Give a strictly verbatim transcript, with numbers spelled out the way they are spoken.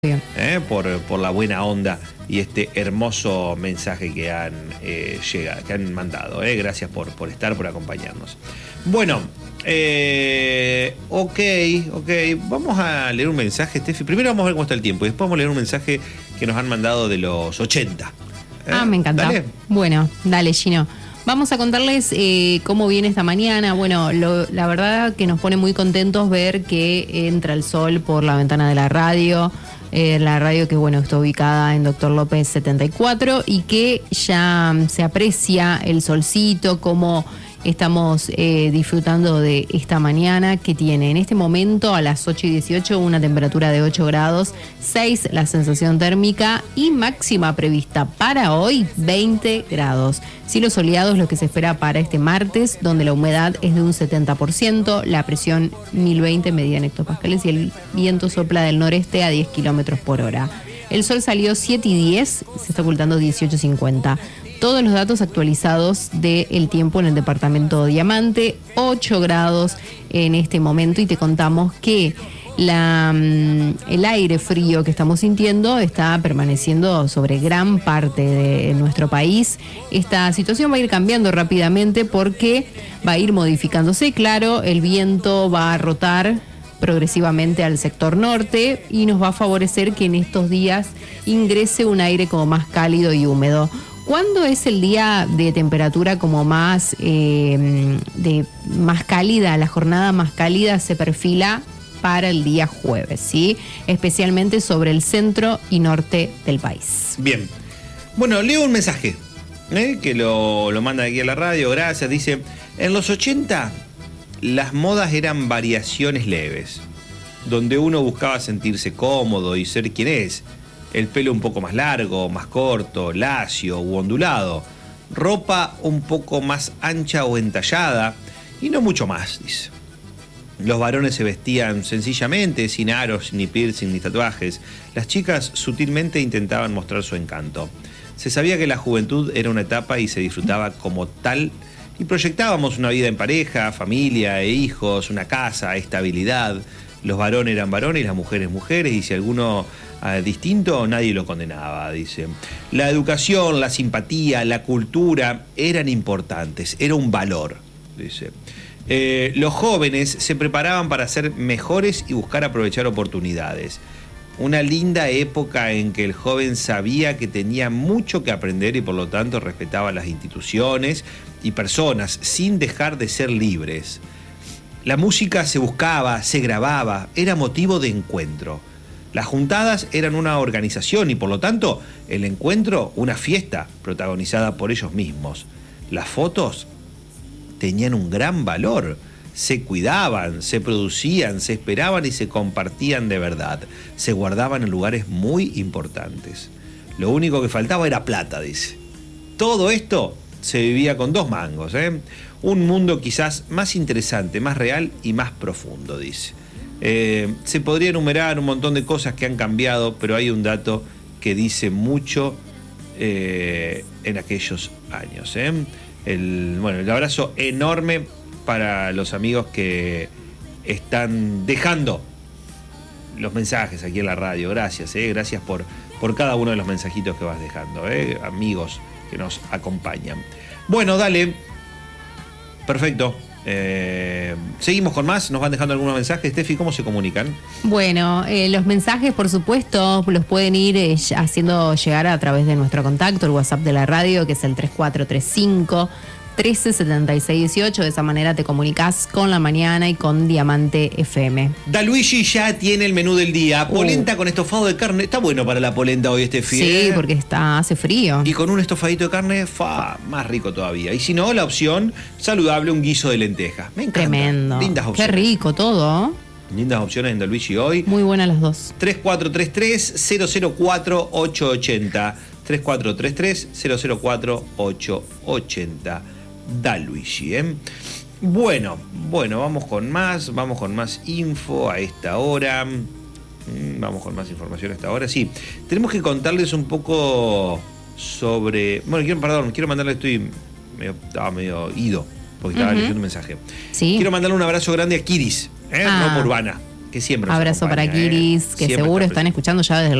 Eh, por, por la buena onda y este hermoso mensaje que han eh, llegado, que han mandado. Eh. Gracias por, por estar, por acompañarnos. Bueno, eh, ok, ok. Vamos a leer un mensaje, Steffi. Primero vamos a ver cómo está el tiempo y después vamos a leer un mensaje que nos han mandado de los ochenta. Eh, ah, me encanta. Dale. Bueno, dale, Gino. Vamos a contarles eh, cómo viene esta mañana. Bueno, lo, la verdad que nos pone muy contentos ver que entra el sol por la ventana de la radio. Eh, la radio que bueno está ubicada en Doctor López setenta y cuatro y que ya se aprecia el solcito, como estamos eh, disfrutando de esta mañana que tiene en este momento a las ocho y dieciocho una temperatura de ocho grados, seis la sensación térmica y máxima prevista para hoy veinte grados. Cielos soleados lo que se espera para este martes, donde la humedad es de un setenta por ciento, la presión mil veinte medida en hectopascales y el viento sopla del noreste a diez kilómetros por hora. El sol salió siete y diez, se está ocultando dieciocho cincuenta. Todos los datos actualizados del tiempo en el departamento Diamante, ocho grados en este momento, y te contamos que la, el aire frío que estamos sintiendo está permaneciendo sobre gran parte de nuestro país. Esta situación va a ir cambiando rápidamente porque va a ir modificándose. Claro, el viento va a rotar progresivamente al sector norte y nos va a favorecer que en estos días ingrese un aire como más cálido y húmedo. ¿Cuándo es el día de temperatura como más, eh, de, más cálida? La jornada más cálida se perfila para el día jueves, ¿sí? Especialmente sobre el centro y norte del país. Bien. Bueno, leo un mensaje ¿eh? que lo, lo manda aquí a la radio, gracias. Dice, en los ochenta las modas eran variaciones leves, donde uno buscaba sentirse cómodo y ser quien es. El pelo un poco más largo, más corto, lacio u ondulado, ropa un poco más ancha o entallada y no mucho más, dice. Los varones se vestían sencillamente, sin aros, ni piercing, ni tatuajes. Las chicas sutilmente intentaban mostrar su encanto. Se sabía que la juventud era una etapa y se disfrutaba como tal, y proyectábamos una vida en pareja, familia e hijos, una casa, estabilidad. Los varones eran varones y las mujeres mujeres, y si alguno eh, distinto, nadie lo condenaba, dice. La educación, la simpatía, la cultura eran importantes, era un valor, dice. Eh, los jóvenes se preparaban para ser mejores y buscar aprovechar oportunidades. Una linda época en que el joven sabía que tenía mucho que aprender y por lo tanto respetaba las instituciones y personas sin dejar de ser libres. La música se buscaba, se grababa, era motivo de encuentro. Las juntadas eran una organización y por lo tanto el encuentro una fiesta protagonizada por ellos mismos. Las fotos tenían un gran valor. Se cuidaban, se producían, se esperaban y se compartían de verdad. Se guardaban en lugares muy importantes. Lo único que faltaba era plata, dice. Todo esto se vivía con dos mangos, ¿eh? Un mundo quizás más interesante, más real y más profundo, dice. Eh, se podría enumerar un montón de cosas que han cambiado, pero hay un dato que dice mucho eh, en aquellos años, ¿eh? El, bueno, el abrazo enorme para los amigos que están dejando los mensajes aquí en la radio. Gracias, ¿eh? Gracias por, por cada uno de los mensajitos que vas dejando, ¿eh? Amigos que nos acompañan. Bueno, dale. Perfecto. Eh, seguimos con más. Nos van dejando algunos mensajes. Steffi, ¿cómo se comunican? Bueno, eh, los mensajes, por supuesto, los pueden ir eh, haciendo llegar a través de nuestro contacto, el WhatsApp de la radio, que es el tres cuatro tres cinco, trece setenta y seis dieciocho. De esa manera te comunicas con La Mañana y con Diamante F M. Daluigi ya tiene el menú del día. Polenta uh. con estofado de carne. Está bueno para la polenta hoy, Steffi. Sí, ¿eh? Porque está, hace frío. Y con un estofadito de carne, fa, más rico todavía. Y si no, la opción saludable, un guiso de lentejas. Me encanta. Tremendo. Lindas opciones. Qué rico todo. Lindas opciones en Daluigi hoy. Muy buenas las dos. tres cuatro tres tres, cero cero cuatro, ocho ocho cero. tres cuatro tres tres, cero cero cuatro, ocho ocho cero. Daluigi, ¿eh? Bueno, bueno, vamos con más, vamos con más info a esta hora. Vamos con más información a esta hora. Sí, tenemos que contarles un poco sobre. Bueno, quiero, perdón, quiero mandarle, estoy medio, estaba medio ido, porque estaba uh-huh. leyendo un mensaje. ¿Sí? Quiero mandarle un abrazo grande a Kiris, ¿eh? Ah. Roma Urbana. que siempre nos Abrazo para acompaña, ¿eh? Kiris, que Siempre seguro está están presente. escuchando ya desde